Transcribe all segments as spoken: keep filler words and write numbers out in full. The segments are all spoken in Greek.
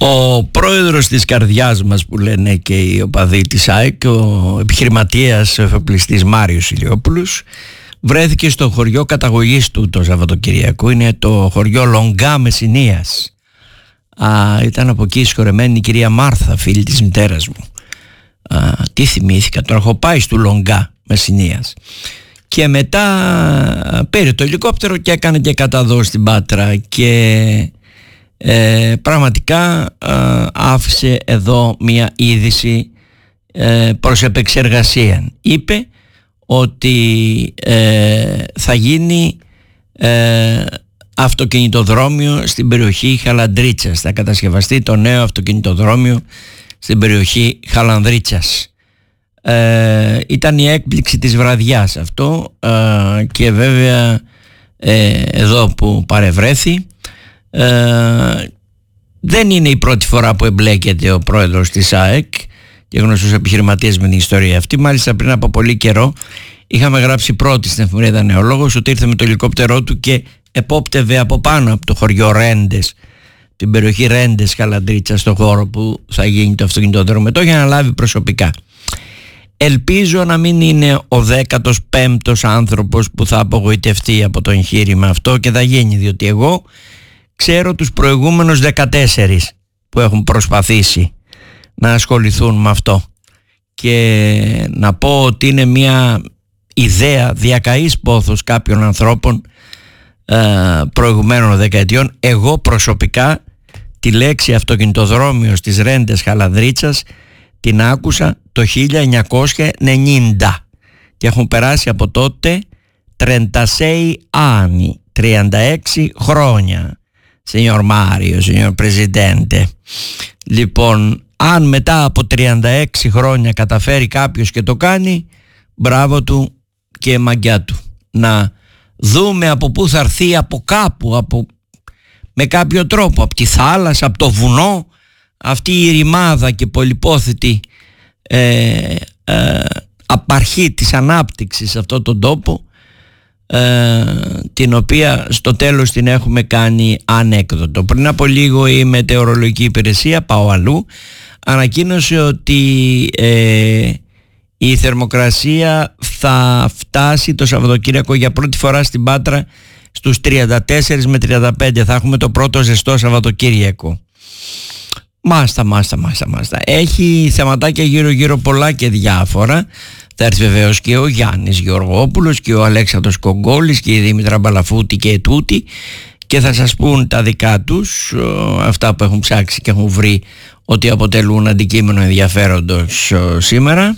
Ο πρόεδρος της καρδιάς μας, που λένε και οι οπαδοί της ΑΕΚ, ο επιχειρηματίας εφοπλιστής Μάριος Ηλιόπουλος, βρέθηκε στο χωριό καταγωγής του το Σαββατοκυριακό. Είναι το χωριό Λογκά Μεσσηνίας. Α, ήταν από εκεί συγχωρεμένη η κυρία Μάρθα, φίλη της μητέρας μου. Α, τι θυμήθηκα, τον έχω πάει στο Λογκά Μεσσηνίας. Και μετά πήρε το ελικόπτερο και έκανε και καταδό στην Πάτρα και ε, πραγματικά ε, άφησε εδώ μια είδηση ε, προς επεξεργασία. Είπε ότι ε, θα γίνει ε, αυτοκινητοδρόμιο στην περιοχή Χαλανδρίτσας. Θα κατασκευαστεί το νέο αυτοκινητοδρόμιο στην περιοχή Χαλανδρίτσας. Ε, ήταν η έκπληξη της βραδιάς αυτό ε, και βέβαια ε, εδώ που παρευρέθη ε, δεν είναι η πρώτη φορά που εμπλέκεται ο πρόεδρος της ΑΕΚ και γνωστούς επιχειρηματίες με την ιστορία αυτή. Μάλιστα πριν από πολύ καιρό είχαμε γράψει πρώτη στην εφημερίδα Νεολόγος ότι ήρθε με το ελικόπτερό του και επόπτευε από πάνω από το χωριό Ρέντες, την περιοχή Ρέντες Χαλανδρίτσα, στο χώρο που θα γίνει το αυτοκινητόδρομο. Το είχε αναλάβει προσωπικά. Ελπίζω να μην είναι ο δέκατος πέμπτος άνθρωπος που θα απογοητευτεί από το εγχείρημα αυτό και θα γίνει, διότι εγώ ξέρω τους προηγούμενους δεκατέσσερις που έχουν προσπαθήσει να ασχοληθούν με αυτό και να πω ότι είναι μια ιδέα διακαής πόθος κάποιων ανθρώπων ε, προηγουμένων δεκαετιών. Εγώ προσωπικά τη λέξη αυτοκινητοδρόμιο στις Ρέντες Χαλανδρίτσας την άκουσα το χίλια εννιακόσια ενενήντα και έχουν περάσει από τότε τριαντασέι anni, τριάντα έξι χρόνια, Signor Mario, Signor Presidente. Λοιπόν, αν μετά από τριάντα έξι χρόνια καταφέρει κάποιος και το κάνει, μπράβο του και μαγκιά του. Να δούμε από πού θα έρθει, από κάπου, από, με κάποιο τρόπο, από τη θάλασσα, από το βουνό, αυτή η ρημάδα και πολυπόθητη ε, ε, απαρχή της ανάπτυξης σε αυτόν τον τόπο, ε, την οποία στο τέλος την έχουμε κάνει ανέκδοτο. Πριν από λίγο η μετεωρολογική υπηρεσία, πάω αλλού, ανακοίνωσε ότι ε, η θερμοκρασία θα φτάσει το Σαββατοκύριακο για πρώτη φορά στην Πάτρα στους τριάντα τέσσερα με τριάντα πέντε. Θα έχουμε το πρώτο ζεστό Σαββατοκύριακο. Μάστα, μάστα, μάστα, μάστα. Έχει θεματάκια γύρω γύρω πολλά και διάφορα. Θα έρθει βεβαίως και ο Γιάννης Γεωργόπουλος και ο Αλέξανδρος Κογκόλης και η Δήμητρα Μπαλαφούτη και τούτη και θα σας πούν τα δικά τους, αυτά που έχουν ψάξει και έχουν βρει ότι αποτελούν αντικείμενο ενδιαφέροντος σήμερα.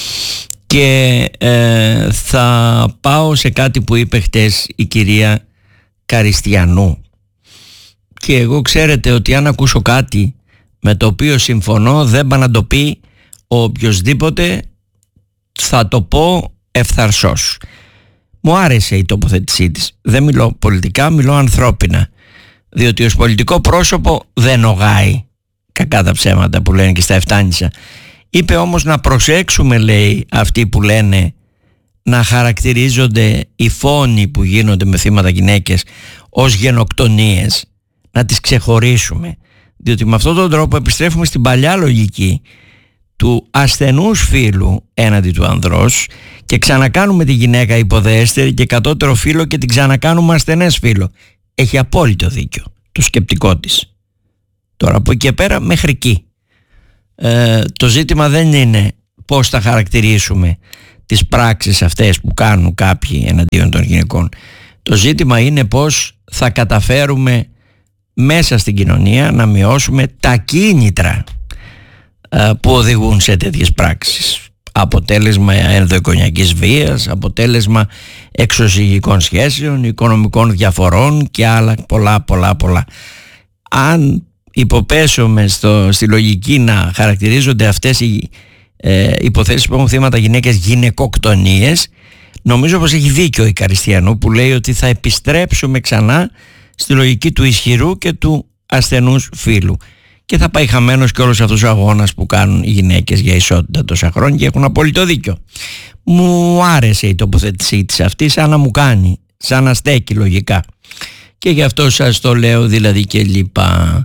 Και ε, θα πάω σε κάτι που είπε χτες η κυρία Καριστιανού και εγώ ξέρετε ότι αν ακούσω κάτι με το οποίο συμφωνώ δεν πάει να το πει ο οποιοσδήποτε, θα το πω ευθαρσός. Μου άρεσε η τοποθέτησή της. Δεν μιλώ πολιτικά, μιλώ ανθρώπινα, διότι ως πολιτικό πρόσωπο δεν ογάει, κακά τα ψέματα που λένε και στα Εφτάνησα. Είπε όμως να προσέξουμε, λέει, αυτοί που λένε να χαρακτηρίζονται οι φόνοι που γίνονται με θύματα γυναίκες ως γενοκτονίες, να τις ξεχωρίσουμε, διότι με αυτόν τον τρόπο επιστρέφουμε στην παλιά λογική του ασθενούς φύλου έναντι του ανδρός και ξανακάνουμε τη γυναίκα υποδέστερη και κατώτερο φύλο και την ξανακάνουμε ασθενές φύλο. Έχει απόλυτο δίκιο το σκεπτικό της. Τώρα από εκεί και πέρα μέχρι εκεί. Ε, το ζήτημα δεν είναι πώς θα χαρακτηρίσουμε τις πράξεις αυτές που κάνουν κάποιοι εναντίον των γυναικών. Το ζήτημα είναι πώς θα καταφέρουμε μέσα στην κοινωνία να μειώσουμε τα κίνητρα ε, που οδηγούν σε τέτοιες πράξεις. Αποτέλεσμα ενδοοικογενειακής βίας, αποτέλεσμα εξωσυγικών σχέσεων, οικονομικών διαφορών και άλλα πολλά πολλά πολλά. Αν υποπέσουμε στο, στη λογική να χαρακτηρίζονται αυτές οι ε, υποθέσεις που έχουν θύματα γυναίκες γυναικοκτονίες, νομίζω πως έχει δίκιο η Καριστιανού που λέει ότι θα επιστρέψουμε ξανά στη λογική του ισχυρού και του ασθενούς φύλου και θα πάει χαμένος και όλος αυτός ο αγώνας που κάνουν οι γυναίκες για ισότητα τόσα χρόνια και έχουν απόλυτο δίκιο. Μου άρεσε η τοποθέτησή της αυτή, σαν να μου κάνει, σαν να στέκει λογικά και γι' αυτό σας το λέω δηλαδή και λοιπά.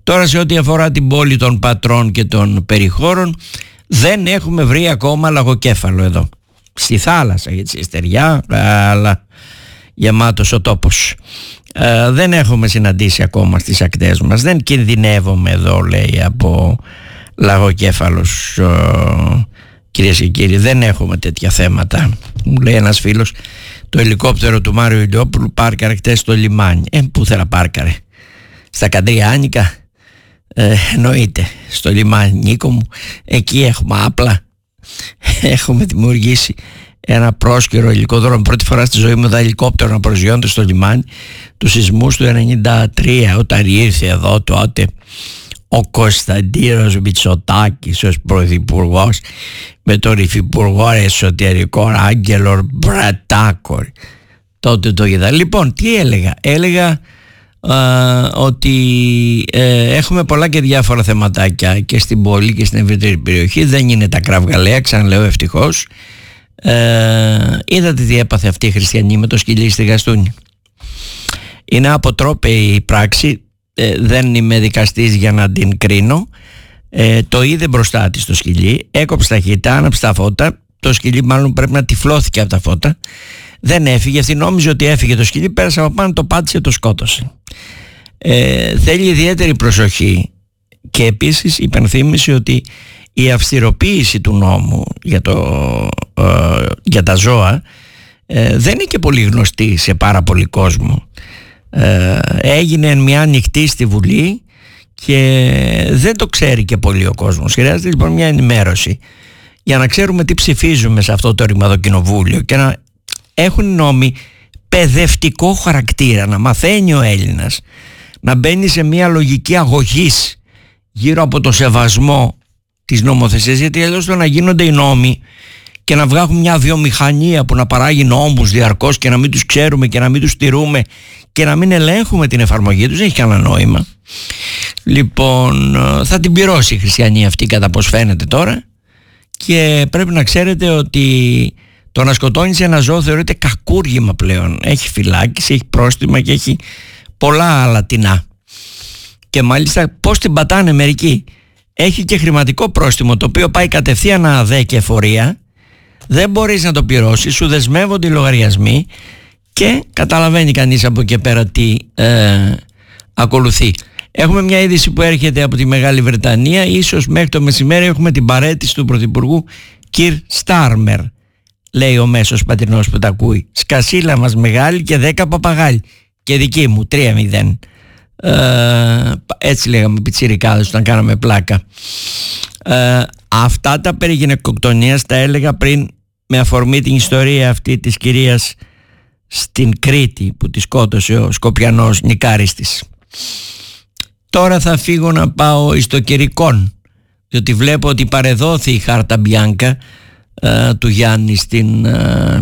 Τώρα σε ό,τι αφορά την πόλη των Πατρών και των περιχώρων, δεν έχουμε βρει ακόμα λαγοκέφαλο εδώ. Στη θάλασσα, έτσι, στεριά, αλλά γεμάτος ο τόπος. Ε, δεν έχουμε συναντήσει ακόμα στις ακτές μας. Δεν κινδυνεύουμε εδώ, λέει, από λαγοκέφαλος, ε, κυρίες και κύριοι. Δεν έχουμε τέτοια θέματα. Μου λέει ένας φίλος, το ελικόπτερο του Μάριου Ηλιόπουλου πάρκαρε χτες στο λιμάνι. Ε, πού θέλα πάρκαρε? Στα Καντριάνικα? Ε, εννοείται, στο λιμάνι, Νίκο μου. Εκεί έχουμε άπλα. Έχουμε δημιουργήσει ένα πρόσκαιρο ελικόδρομο. Πρώτη φορά στη ζωή μου είδα ελικόπτερο να προσγειώνεται στο λιμάνι του σεισμούς του ενενήντα τρία, όταν ήρθε εδώ τότε ο Κωνσταντίνος Μητσοτάκης ως πρωθυπουργός με τον υφυπουργό εσωτερικών Άγγελο Μπρατάκο. Τότε το είδα. Λοιπόν, τι έλεγα? Έλεγα α, ότι ε, έχουμε πολλά και διάφορα θεματάκια και στην πόλη και στην ευρύτερη περιοχή. Δεν είναι τα κραυγαλαία, ξαναλέω, ευτυχώς. Ε, είδατε τι έπαθε αυτή η χριστιανή με το σκυλί στη Γαστούνη? Είναι αποτρόπαιη η πράξη. ε, Δεν είμαι δικαστής για να την κρίνω. ε, Το είδε μπροστά της το σκυλί, έκοψε ταχύτητα, άναψε τα φώτα. Το σκυλί μάλλον πρέπει να τυφλώθηκε από τα φώτα. Δεν έφυγε, αυτή νόμιζε ότι έφυγε το σκυλί, πέρασε από πάνω, το πάτησε, το σκότωσε. ε, Θέλει ιδιαίτερη προσοχή. Και επίσης υπενθύμηση ότι η αυστηροποίηση του νόμου για, το, ε, για τα ζώα ε, δεν είναι και πολύ γνωστή σε πάρα πολύ κόσμο. ε, Έγινε μια ανοιχτή στη Βουλή και δεν το ξέρει και πολύ ο κόσμος. Χρειάζεται λοιπόν μια ενημέρωση για να ξέρουμε τι ψηφίζουμε σε αυτό το ρημαδοκοινοβούλιο και να έχουν οι νόμοι παιδευτικό χαρακτήρα, να μαθαίνει ο Έλληνας να μπαίνει σε μια λογική αγωγής γύρω από το σεβασμό της νομοθεσίας, γιατί αλλιώς το να γίνονται οι νόμοι και να βγάλουν μια βιομηχανία που να παράγει νόμους διαρκώς και να μην τους ξέρουμε και να μην τους τηρούμε και να μην ελέγχουμε την εφαρμογή τους, δεν έχει κανένα νόημα. Λοιπόν, θα την πληρώσει η χριστιανή αυτή κατά πως φαίνεται τώρα, και πρέπει να ξέρετε ότι το να σκοτώνεις ένα ζώο θεωρείται κακούργημα πλέον. Έχει φυλάκιση, έχει πρόστιμα και έχει πολλά άλλα τεινά. Και μάλιστα πως την πατάνε μερικοί. Έχει και χρηματικό πρόστιμο, το οποίο πάει κατευθείαν ΑΔΕ και εφορία. Δεν μπορείς να το πληρώσεις, σου δεσμεύονται οι λογαριασμοί και καταλαβαίνει κανείς από εκεί πέρα τι ε, ακολουθεί. Έχουμε μια είδηση που έρχεται από τη Μεγάλη Βρετανία. Ίσως μέχρι το μεσημέρι έχουμε την παραίτηση του Πρωθυπουργού Κιρ Στάρμερ, λέει ο μέσος πατρινός που τα ακούει. Σκασίλα μας μεγάλη και δέκα παπαγάλοι. Και δική μου, τρία μηδέν. Ε, έτσι λέγαμε πιτσιρικάδες όταν κάναμε πλάκα. Ε, αυτά τα περί γυναικοκτονίας τα έλεγα πριν με αφορμή την ιστορία αυτή της κυρίας στην Κρήτη που τη σκότωσε ο Σκοπιανός νικάρης της. Τώρα θα φύγω να πάω εις το Κερικόν, διότι βλέπω ότι παρεδόθη η χάρτα μπιάνκα ε, του Γιάννη στην ε,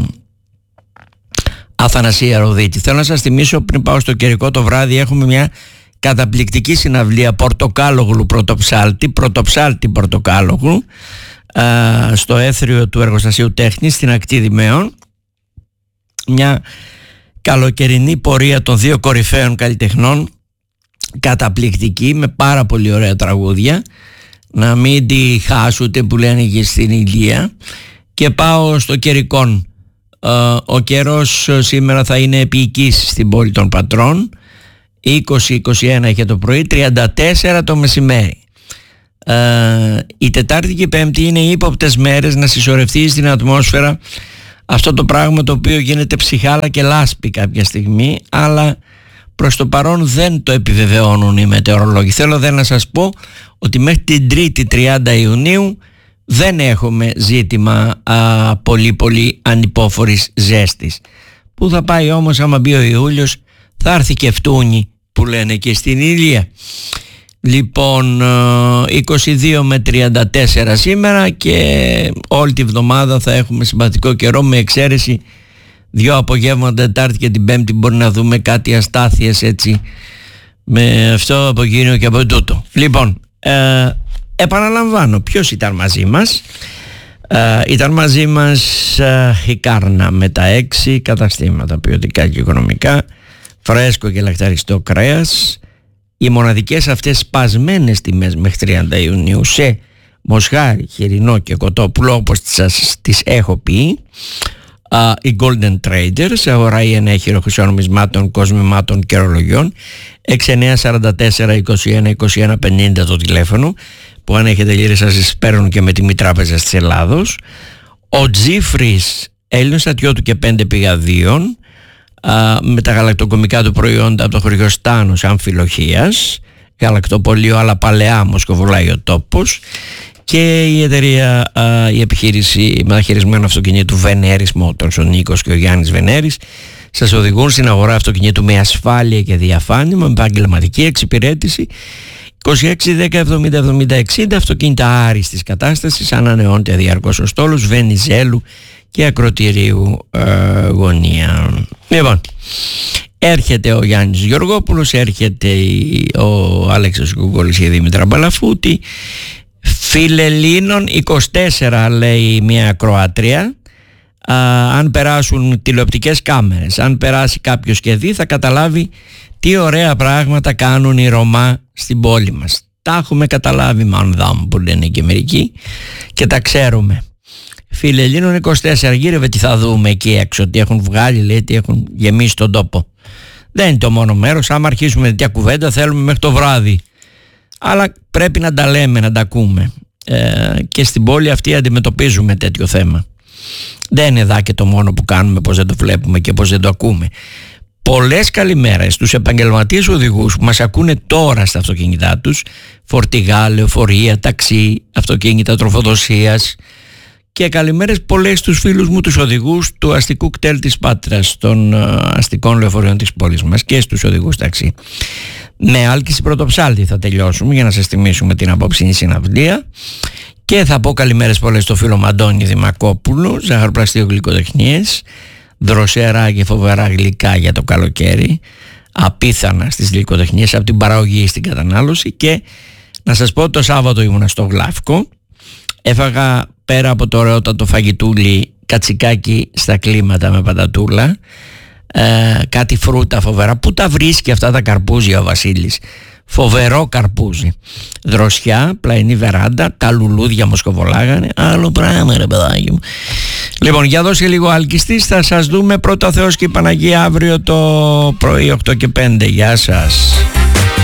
Αθανασία Ροδίτη. Θέλω να σας θυμίσω, πριν πάω στο Κερικό το βράδυ, έχουμε μια καταπληκτική συναυλία Πορτοκάλογλου Πρωτοψάλτη, Πρωτοψάλτη Πορτοκάλογλου, ε, στο έθριο του Εργοστασίου Τέχνης στην ακτή Δημαίων. Μια καλοκαιρινή πορεία των δύο κορυφαίων καλλιτεχνών, καταπληκτική, με πάρα πολύ ωραία τραγούδια, να μην τη χάσετε που λένε και στην Ηλία. Και πάω στο Κερικόν. Uh, ο καιρός σήμερα θα είναι επίοικης στην πόλη των Πατρών, είκοσι με είκοσι ένα είχε το πρωί, τριάντα τέσσερα το μεσημέρι. Uh, η Τετάρτη και η Πέμπτη είναι οι ύποπτες μέρες να συσσωρευτεί στην ατμόσφαιρα αυτό το πράγμα το οποίο γίνεται ψυχάλα και λάσπη κάποια στιγμή, αλλά προς το παρόν δεν το επιβεβαιώνουν οι μετεωρολόγοι. Θέλω δεν να σας πω ότι μέχρι την Τρίτη τριάντα Ιουνίου δεν έχουμε ζήτημα α, πολύ πολύ ανυπόφορης ζέστης. Πού θα πάει όμως άμα μπει ο Ιούλιος? Θα έρθει και φτούνι που λένε και στην Ηλία. Λοιπόν, είκοσι δύο με τριάντα τέσσερα σήμερα και όλη τη βδομάδα θα έχουμε συμπαθητικό καιρό, με εξαίρεση δύο απογεύματα, Τετάρτη και την Πέμπτη μπορεί να δούμε κάτι αστάθειες έτσι με αυτό από εκείνο και από τούτο. Λοιπόν, ε, επαναλαμβάνω ποιος ήταν μαζί μας. ε, Ήταν μαζί μας ε, η Κάρνα με τα έξι καταστήματα ποιοτικά και οικονομικά, φρέσκο και λαχταριστό κρέας, οι μοναδικές αυτές σπασμένες τιμές μέχρι τριάντα Ιουνίου σε μοσχάρι, χοιρινό και κοτόπουλο, όπως σας τις έχω πει, Uh, οι Golden Traders, αγορά ή ενέχειρο χρυσονομισμάτων, κοσμημάτων και ορολογιών. Έξι εννιά τέσσερα τέσσερα είκοσι ένα είκοσι ένα πενήντα το τηλέφωνο, που αν έχετε λίρες σας παίρνουν και με τη μη τράπεζα της Ελλάδος. Ο Τζίφρις, Έλληνος στρατιώτου και πέντε πηγαδίων, uh, με τα γαλακτοκομικά του προϊόντα από το χωριό Στάνος Αμφιλοχίας, γαλακτοπολείο αλλά παλαιά Μοσκοβουλάει ο τόπος. Και η εταιρεία, α, η επιχείρηση μεταχειρισμένου αυτοκινήτου Βενέρης Motors, ο Νίκος και ο Γιάννης Βενέρης, σας οδηγούν στην αγορά αυτοκινήτου με ασφάλεια και διαφάνεια, με επαγγελματική εξυπηρέτηση. Είκοσι έξι δέκα εβδομήντα εβδομήντα εξήντα, αυτοκίνητα άριστης κατάστασης, ανανεώνεται διαρκώς ο στόλος, Βενιζέλου και Ακροτηρίου ε, γωνία. Λοιπόν, έρχεται ο Γιάννης Γεωργόπουλος, έρχεται ο Άλεξος Κουκόλης και η Δήμητρα Μπαλαφούτη. Φιλελλήνων είκοσι τέσσερα, λέει μια Κροάτρια. Α, αν περάσουν τηλεοπτικές κάμερες, αν περάσει κάποιος και δει, θα καταλάβει τι ωραία πράγματα κάνουν οι Ρωμά στην πόλη μας. Τα έχουμε καταλάβει, μανδάμ που λένε και μερικοί, και τα ξέρουμε. Φιλελλήνων είκοσι τέσσερα, γύρευε τι θα δούμε εκεί έξω, τι έχουν βγάλει, λέει, τι έχουν γεμίσει τον τόπο. Δεν είναι το μόνο μέρος, άμα αρχίσουμε τέτοια κουβέντα θέλουμε μέχρι το βράδυ. Αλλά πρέπει να τα λέμε, να τα ακούμε, ε, και στην πόλη αυτή αντιμετωπίζουμε τέτοιο θέμα. Δεν είναι εδώ και το μόνο που κάνουμε, πως δεν το βλέπουμε και πως δεν το ακούμε. Πολλές καλημέρες στους επαγγελματίες οδηγούς που μας ακούνε τώρα στα αυτοκίνητά τους, φορτηγά, λεωφορεία, ταξί, αυτοκίνητα τροφοδοσίας, και καλημέρες πολλές στους φίλους μου τους οδηγούς του αστικού κτέλ της Πάτρας, των uh, αστικών λεωφορείων της πόλης μας, και στους οδηγούς ταξί. Με Άλκηση Πρωτοψάλτη θα τελειώσουμε για να σας θυμίσουμε την απόψινή συναυλία, και θα πω καλημέρες πολλές στο φίλο Μαντώνη Δημακόπουλου, ζαχαροπλαστείο γλυκοτεχνίες, δροσερά και φοβερά γλυκά για το καλοκαίρι, απίθανα στις γλυκοτεχνίες από την παραγωγή στην κατανάλωση. Και να σας πω, το Σάββατο ήμουνα στο Γλάφκο, έφαγα πέρα από το ωραιότατο φαγητούλι κατσικάκι στα κλίματα με πατατούλα, ε, κάτι φρούτα φοβερά. Πού τα βρίσκει αυτά τα καρπούζια ο Βασίλης? Φοβερό καρπούζι, δροσιά, πλαϊνή βεράντα, τα λουλούδια μοσκοβολάγανε, άλλο πράγμα ρε παιδάκι μου. Λοιπόν, για δώσε λίγο άλκιστης, θα σας δούμε πρώτα Θεός και η Παναγία αύριο το πρωί οκτώ και πέντε. Γεια σας.